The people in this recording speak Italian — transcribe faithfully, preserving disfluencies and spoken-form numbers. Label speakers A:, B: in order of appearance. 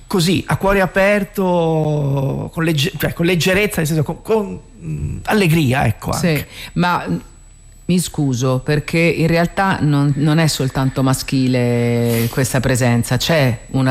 A: così, a cuore aperto, con, legge, cioè, con leggerezza, nel senso con, con mh, allegria, ecco. Anche.
B: Sì, ma mi scuso, perché in realtà non, non è soltanto maschile questa presenza, c'è una